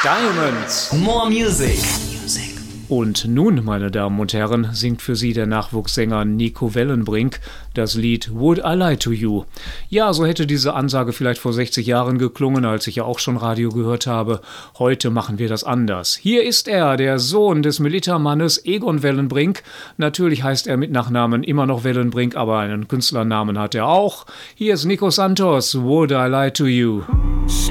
Diamonds. More music. Und nun, meine Damen und Herren, singt für Sie der Nachwuchssänger Nico Wellenbrink das Lied Would I Lie to You. Ja, so hätte diese Ansage vielleicht vor 60 Jahren geklungen, als ich ja auch schon Radio gehört habe. Heute machen wir das anders. Hier ist er, der Sohn des Militermannes Egon Wellenbrink. Natürlich heißt er mit Nachnamen immer noch Wellenbrink, aber einen Künstlernamen hat er auch. Hier ist Nico Santos, Would I Lie to You.